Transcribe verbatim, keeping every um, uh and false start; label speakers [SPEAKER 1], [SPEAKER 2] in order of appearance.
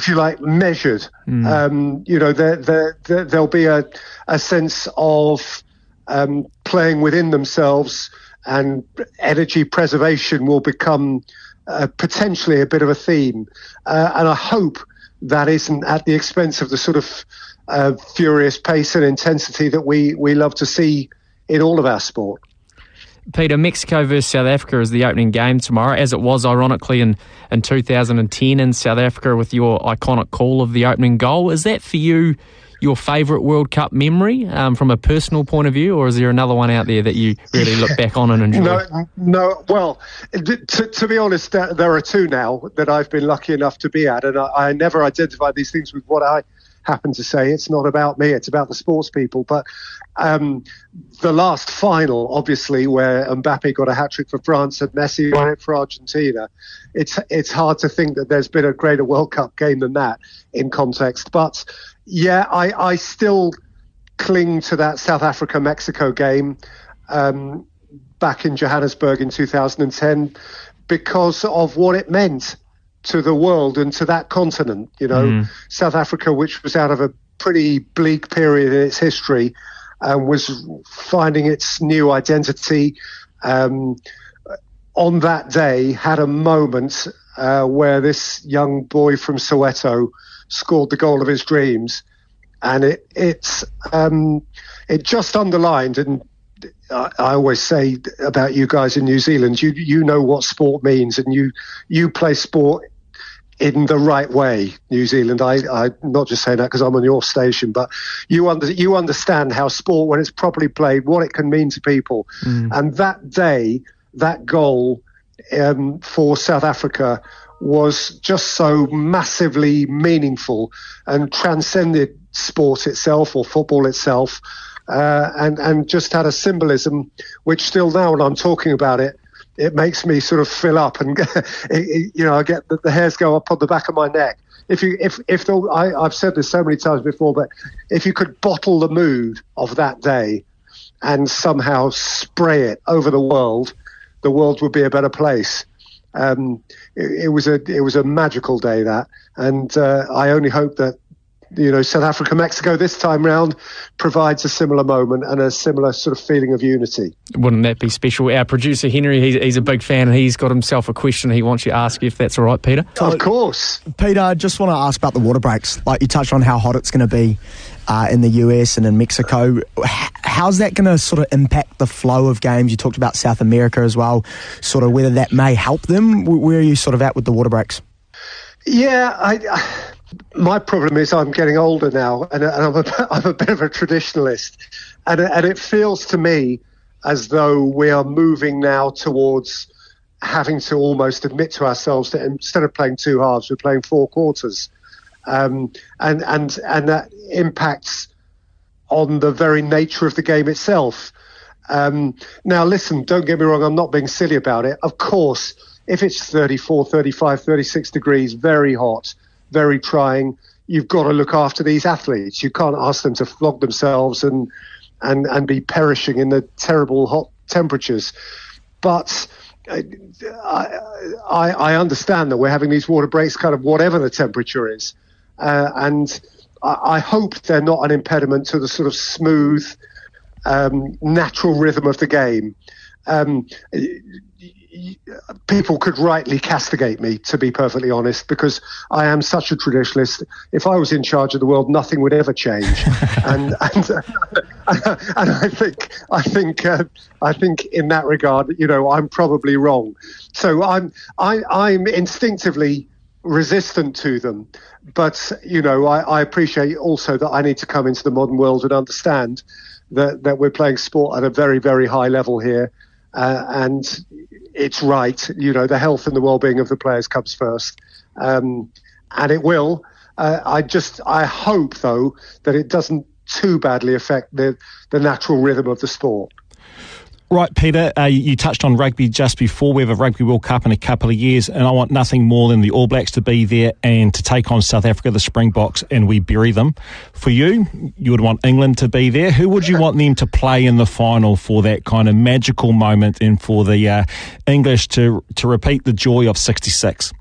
[SPEAKER 1] you like, measured. Mm. Um, you know, there, there, there, there'll be a, a sense of um, playing within themselves, and energy preservation will become uh, potentially a bit of a theme. Uh, and I hope that isn't at the expense of the sort of uh, furious pace and intensity that we, we love to see in all of our sport.
[SPEAKER 2] Peter, Mexico versus South Africa is the opening game tomorrow, as it was ironically in, in two thousand ten in South Africa with your iconic call of the opening goal. Is that for you your favourite World Cup memory um, from a personal point of view, or is there another one out there that you really look back on and enjoy?
[SPEAKER 1] No, no. Well, to, to be honest, there are two now that I've been lucky enough to be at, and I, I never identify these things with what I happen to say. It's not about me, it's about the sports people. But um, the last final, obviously, where Mbappe got a hat-trick for France and Messi won it for Argentina, it's it's hard to think that there's been a greater World Cup game than that in context. But yeah, I, I still cling to that South Africa-Mexico game um, back in Johannesburg in two thousand ten because of what it meant to the world and to that continent. You know, mm. South Africa, which was out of a pretty bleak period in its history, and was finding its new identity, um, on that day had a moment uh, where this young boy from Soweto scored the goal of his dreams, and it it's um, it just underlined. And I, I always say about you guys in New Zealand, you you know what sport means, and you you play sport in the right way. New Zealand, I I'm not just saying that because I'm on your station, but you under you understand how sport, when it's properly played, what it can mean to people. Mm. And that day, that goal um, for South Africa was just so massively meaningful and transcended sport itself or football itself, uh, and and just had a symbolism which still now, when I'm talking about it, it makes me sort of fill up, and it, it, you know, I get the, the hairs go up on the back of my neck. If you, if if the, I, I've said this so many times before, but if you could bottle the mood of that day and somehow spray it over the world, the world would be a better place. Um, it, it was a it was a magical day, that, and uh, I only hope that, you know, South Africa, Mexico this time round provides a similar moment and a similar sort of feeling of unity.
[SPEAKER 2] Wouldn't that be special? Our producer Henry, he's, he's a big fan, and he's got himself a question he wants you to ask you, if that's all right, Peter.
[SPEAKER 1] Of course.
[SPEAKER 3] Peter, I just want to ask about the water breaks. Like, you touched on how hot it's going to be uh, in the U S and in Mexico. How's that going to sort of impact the flow of games? You talked about South America as well, sort of whether that may help them. Where are you sort of at with the water breaks?
[SPEAKER 1] Yeah, I... I my problem is I'm getting older now, and, and I'm, a, I'm a bit of a traditionalist, and, and it feels to me as though we are moving now towards having to almost admit to ourselves that instead of playing two halves, we're playing four quarters, um, and and and that impacts on the very nature of the game itself. Um, now, listen, don't get me wrong, I'm not being silly about it. Of course, if it's thirty-four, thirty-five, thirty-six degrees, very hot, very trying, you've got to look after these athletes. You can't ask them to flog themselves and and and be perishing in the terrible hot temperatures. But I, I, I understand that we're having these water breaks kind of whatever the temperature is. Uh, and I, I hope they're not an impediment to the sort of smooth, um, natural rhythm of the game. Um, people could rightly castigate me, to be perfectly honest, because I am such a traditionalist. If I was in charge of the world, nothing would ever change. and and, uh, and I think I think uh, I think in that regard, you know, I'm probably wrong. So I'm I, I'm instinctively resistant to them, but you know, I, I appreciate also that I need to come into the modern world and understand that that we're playing sport at a very, very high level here. Uh, and it's right, you know, the health and the well-being of the players comes first, um, and it will. Uh, I just, I hope though that it doesn't too badly affect the the natural rhythm of the sport.
[SPEAKER 4] Right, Peter, uh, you touched on rugby just before. We have a Rugby World Cup in a couple of years, and I want nothing more than the All Blacks to be there and to take on South Africa, the Springboks, and we bury them. For you, you would want England to be there. Who would you want them to play in the final for that kind of magical moment and for the uh, English to to repeat the joy of sixty-six?